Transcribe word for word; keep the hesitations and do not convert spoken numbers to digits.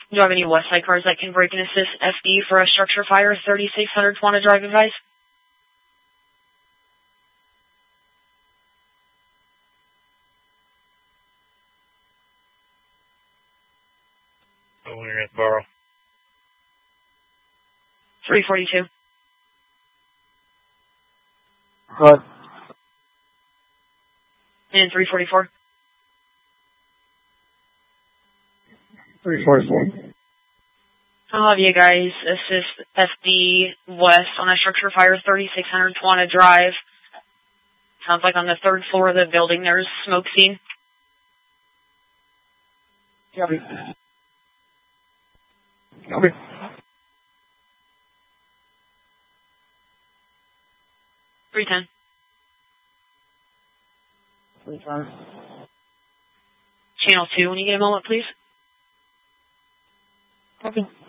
Do you have any Westside cars that can break and assist F D for a structure fire, thirty-six hundred Tawana Drive advice? Oh, we're at Borough. three forty-two. Good. And three forty-four. three forty-four. I'll have you guys assist F D West on a structure fire, thirty-six hundred Tawana Drive. Sounds like on the third floor of the building there's smoke scene. Copy. Copy. three ten. three ten. Channel two, when you get a moment, please. Copy.